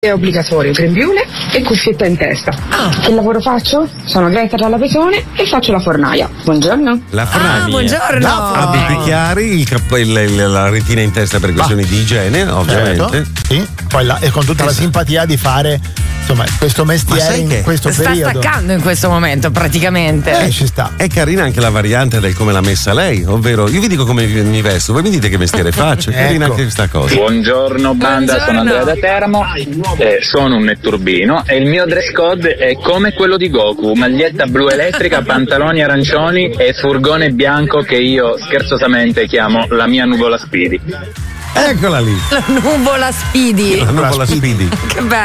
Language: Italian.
È obbligatorio grembiule e cuffietta in testa. Che lavoro faccio? Sono Greta dalla Pesone e faccio la fornaia. Buongiorno. La fornaia. Buongiorno. Abiti chiari, la retina in testa per questioni di igiene, ovviamente. Certo, sì. Poi e con tutta la simpatia di fare insomma questo mestiere in questo sta periodo. staccando in questo momento praticamente. Ci sta. È carina anche la variante del come l'ha messa lei, ovvero io vi dico come mi vesto, voi mi dite che mestiere faccio. È carina anche questa cosa. Buongiorno banda, sono Andrea da Teramo, sono un netturbino e il mio dress code è come quello di Goku: maglietta blu elettrica, pantaloni arancioni e furgone bianco che io scherzosamente chiamo la mia nuvola Speedy. Eccola lì. La nuvola Speedy. La nuvola Speedy. Che bello.